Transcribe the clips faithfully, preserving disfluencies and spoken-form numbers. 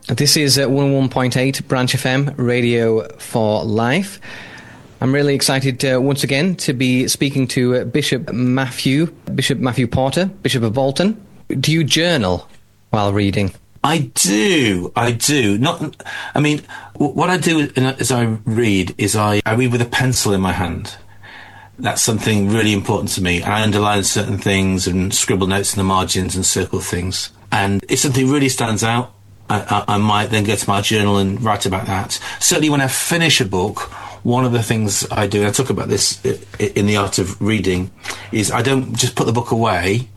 This is uh, one oh one point eight Branch F M, Radio for Life. I'm really excited uh, once again to be speaking to uh, Bishop Matthew, Bishop Matthew Porter, Bishop of Bolton. Do you journal while reading? I do, I do. Not, I mean, what I do as I read is I, I read with a pencil in my hand. That's something really important to me. I underline certain things and scribble notes in the margins and circle things. And if something really stands out, I, I, I might then go to my journal and write about that. Certainly when I finish a book, one of the things I do, and I talk about this in The Art of Reading, is I don't just put the book away.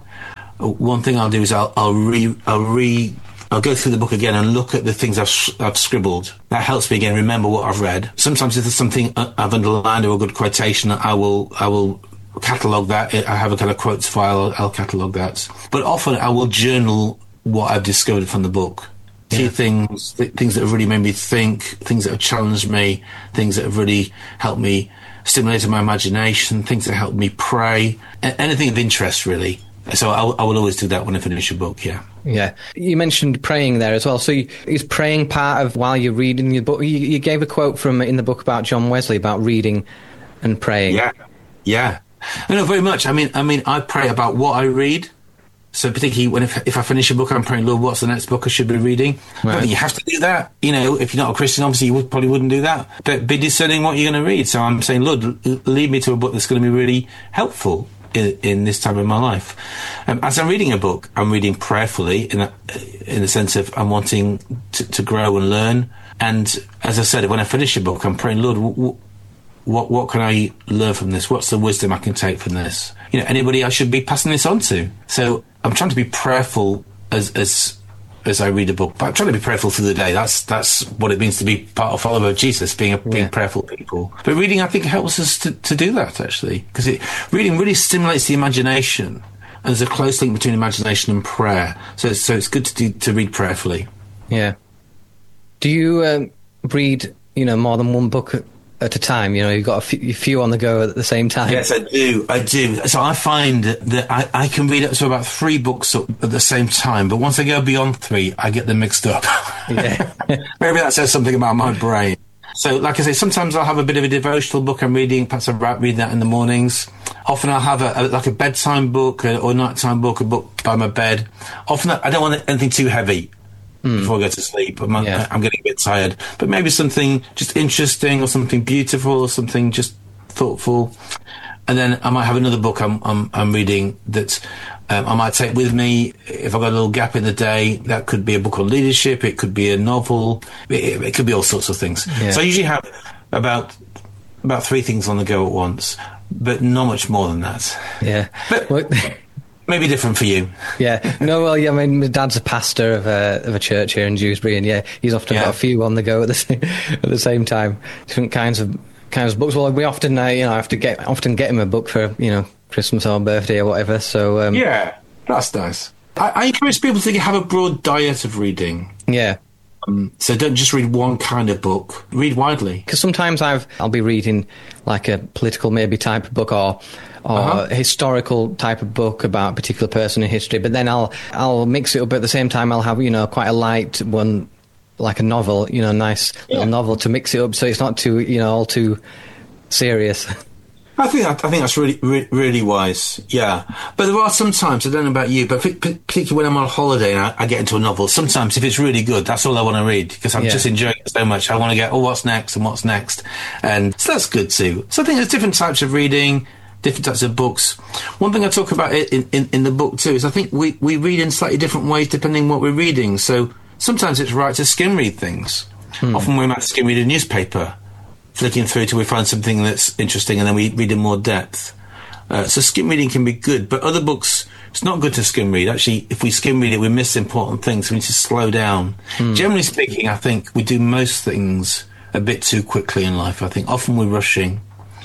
One thing I'll do is I'll, I'll re... I'll re I'll go through the book again and look at the things I've, I've scribbled. That helps me again remember what I've read. Sometimes if there's something I've underlined or a good quotation, I will I will catalogue that. I have a kind of quotes file, I'll catalogue that. But often I will journal what I've discovered from the book. Key yeah. things, th- things that have really made me think, things that have challenged me, things that have really helped me stimulate my imagination, things that helped me pray, a- anything of interest really. So I, I will always do that when I finish a book, yeah. Yeah. You mentioned praying there as well. So you, is praying part of while you're reading your book? You, you gave a quote from in the book about John Wesley about reading and praying. Yeah, yeah. No, very much. I mean, I mean, I pray about what I read. So particularly when if, if I finish a book, I'm praying, Lord, what's the next book I should be reading? Right. I don't think you have to do that. You know, if you're not a Christian, obviously you would, probably wouldn't do that. But be discerning what you're going to read. So I'm saying, Lord, lead me to a book that's going to be really helpful in, in this time of my life. Um, as I'm reading a book, I'm reading prayerfully in a, in the sense of I'm wanting to, to grow and learn. And as I said, when I finish a book, I'm praying, Lord, w- w- what what can I learn from this? What's the wisdom I can take from this? You know, anybody I should be passing this on to. So I'm trying to be prayerful as as as I read a book, but I'm trying to be prayerful through the day. That's that's what it means to be part of follower of Jesus, being a, being yeah. prayerful people. But reading, I think, helps us to, to do that actually, because it reading really stimulates the imagination, and there's a close link between imagination and prayer. So so it's good to do, to read prayerfully. Yeah. Do you um, read, you know, more than one book at a time? You know, you've got a few, a few on the go at the same time. Yes, I do. I do. So I find that I, I can read up to about three books at the same time, but once I go beyond three, I get them mixed up. Yeah. Maybe that says something about my brain. So, like I say, sometimes I'll have a bit of a devotional book I'm reading. Perhaps I read that in the mornings. Often I'll have a, a like a bedtime book or nighttime book, a book by my bed. Often I don't want anything too heavy. Mm. Before I go to sleep. I'm, yeah. I'm getting a bit tired. But maybe something just interesting or something beautiful or something just thoughtful. And then I might have another book I'm I'm, I'm reading that um, I might take with me if I've got a little gap in the day. That could be a book on leadership. It could be a novel. It, it could be all sorts of things. Yeah. So I usually have about about three things on the go at once, but not much more than that. Yeah. But, well, maybe different for you. Yeah. No, well, yeah, I mean, my dad's a pastor of a, of a church here in Dewsbury, and yeah, he's often yeah. got a few on the go at the same, at the same time. Different kinds of kinds of books. Well, we often, uh, you know, have to get often get him a book for, you know, Christmas or birthday or whatever. So um, yeah, that's nice. I, I encourage people to have a broad diet of reading. Yeah. Um, so don't just read one kind of book. Read widely. Because sometimes I've I'll be reading like a political maybe type of book or. or uh-huh. a historical type of book about a particular person in history, but then I'll I'll mix it up at the same time. I'll have, you know, quite a light one, like a novel, you know, nice yeah. little novel to mix it up so it's not too, you know, all too serious. I think that, I think that's really, really really wise. Yeah, but there are some times, I don't know about you, but particularly when I'm on holiday and I, I get into a novel, sometimes if it's really good, that's all I want to read because I'm yeah. just enjoying it so much. I want to get, oh, what's next and what's next, and so that's good too. So I think there's different types of reading. Different types of books. One thing I talk about in, in, in the book too is I think we, we read in slightly different ways depending on what we're reading. So sometimes it's right to skim read things. Hmm. Often we might skim read a newspaper, flicking through till we find something that's interesting and then we read in more depth. Uh, so skim reading can be good, but other books, it's not good to skim read. Actually, if we skim read it, we miss important things. We need to slow down. Hmm. Generally speaking, I think we do most things a bit too quickly in life. I think often we're rushing.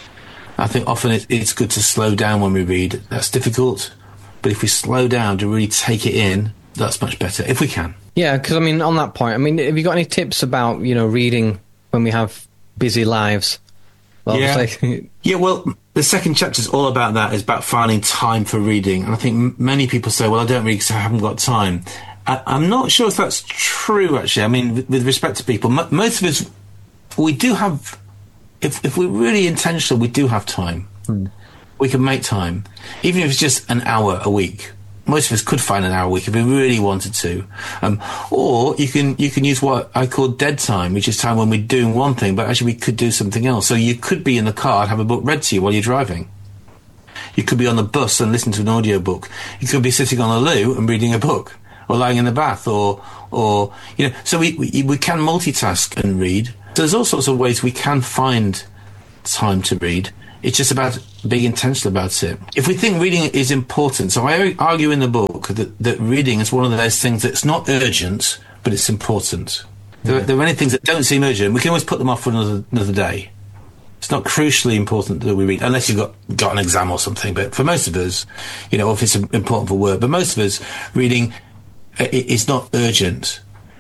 I think often it, it's good to slow down when we read. That's difficult, but if we slow down to really take it in, that's much better, if we can. Yeah, because, I mean, on that point, I mean, have you got any tips about, you know, reading when we have busy lives? Well, yeah. yeah, well, the second chapter is all about that. It's about finding time for reading. And I think m- many people say, well, I don't read because I haven't got time. I- I'm not sure if that's true. true, actually. I mean, with, with respect to people, m- most of us, we do have, if, if we're really intentional, we do have time. Mm. We can make time, even if it's just an hour a week. Most of us could find an hour a week if we really wanted to. Um, or you can you can use what I call dead time, which is time when we're doing one thing, but actually we could do something else. So you could be in the car and have a book read to you while you're driving. You could be on the bus and listen to an audio book. You could be sitting on a loo and reading a book, or lying in the bath, or or you know. So we we, we can multitask and read. So there's all sorts of ways we can find time to read. It's just about being intentional about it. If we think reading is important, so I argue in the book that, that reading is one of those things that's not urgent, but it's important. Yeah. There, there are many things that don't seem urgent. We can always put them off for another, another day. It's not crucially important that we read, unless you've got, got an exam or something. But for most of us, you know, if it's important for work, but most of us, reading is not urgent.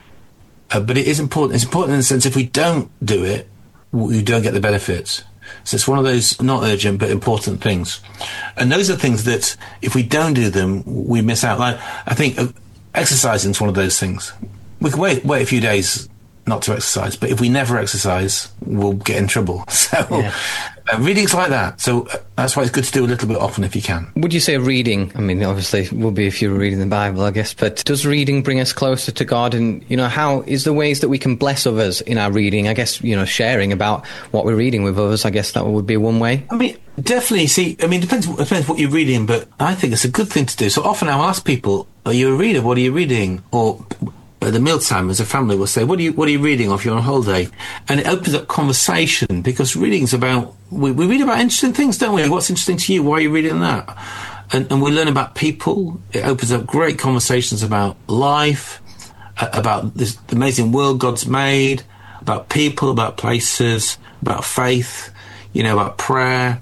Uh, but it is important. It's important in the sense if we don't do it, we don't get the benefits. So it's one of those not urgent but important things. And those are things that if we don't do them, we miss out. Like, I think uh, exercising is one of those things. We can wait, wait a few days not to exercise, but if we never exercise, we'll get in trouble. So yeah. uh, reading's like that. So uh, that's why it's good to do a little bit often if you can. Would you say reading, I mean, obviously it would be if you were reading the Bible, I guess, but does reading bring us closer to God? And, you know, how is the ways that we can bless others in our reading? I guess, you know, sharing about what we're reading with others, I guess that would be one way. I mean, definitely. See, I mean, it depends, it depends what you're reading, but I think it's a good thing to do. So often I'll ask people, are you a reader? What are you reading? Or at the mealtime, as a family, we'll say, what are you what are you reading if you're on holiday? And it opens up conversation, because reading's about, we, we read about interesting things, don't we? What's interesting to you? Why are you reading that? And, and we learn about people. It opens up great conversations about life, uh, about this amazing world God's made, about people, about places, about faith, you know, about prayer.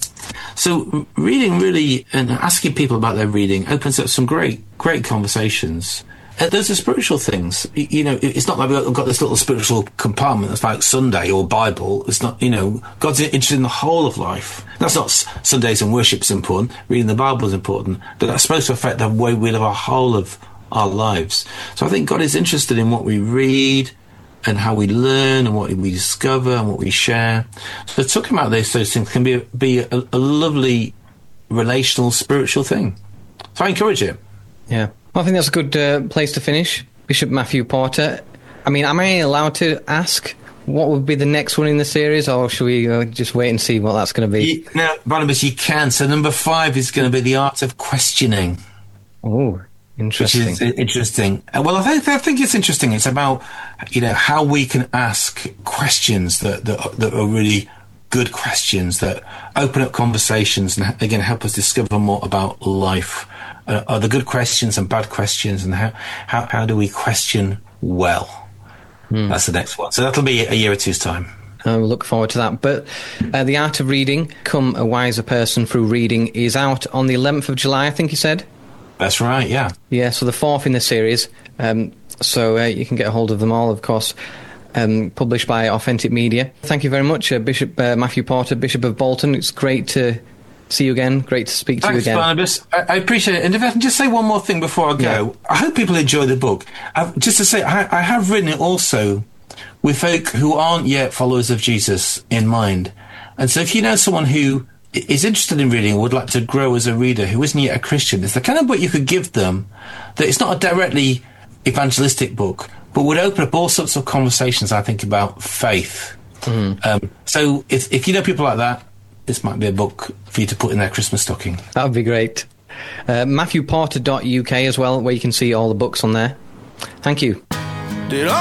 So reading really, and asking people about their reading, opens up some great, great conversations. Uh, those are spiritual things. You know, it's not like we've got this little spiritual compartment that's like Sunday or Bible. It's not, you know, God's interested in the whole of life. That's not Sundays and worship's important. Reading the Bible is important. But that's supposed to affect the way we live our whole of our lives. So I think God is interested in what we read and how we learn and what we discover and what we share. So talking about those, those things can be, a, be a, a lovely relational, spiritual thing. So I encourage it. Yeah. Well, I think that's a good uh, place to finish. Bishop Matthew Porter. I mean, am I allowed to ask what would be the next one in the series, or should we uh, just wait and see what that's going to be? You, no, Barnabas, you can. So number five is going to be the art of questioning. Oh, interesting. Which is interesting. Well, I think, I think it's interesting. It's about, you know, how we can ask questions that, that, that are really good questions, that open up conversations and, again, help us discover more about life. Uh, are the good questions and bad questions, and how, how, how do we question well? Mm. That's the next one. So that'll be a year or two's time. I will look forward to that. But uh, The Art of Reading, Come a Wiser Person Through Reading, is out on the eleventh of July, I think you said? That's right, yeah. Yeah, so the fourth in the series. Um, so uh, you can get a hold of them all, of course. Um, published by Authentic Media. Thank you very much, uh, Bishop uh, Matthew Porter, Bishop of Bolton. It's great to see you again. Great to speak to Thanks, you again. Barnabas. I, I appreciate it. And if I can just say one more thing before I go, yeah. I hope people enjoy the book. I've, just to say, I, I have written it also with folk who aren't yet followers of Jesus in mind. And so if you know someone who is interested in reading or would like to grow as a reader who isn't yet a Christian, it's the kind of book you could give them that it's not a directly evangelistic book, but would open up all sorts of conversations, I think, about faith. Mm. Um, so if, if you know people like that, this might be a book for you to put in their Christmas stocking. That would be great. Uh, matthew porter dot U K as well, where you can see all the books on there. Thank you. Did I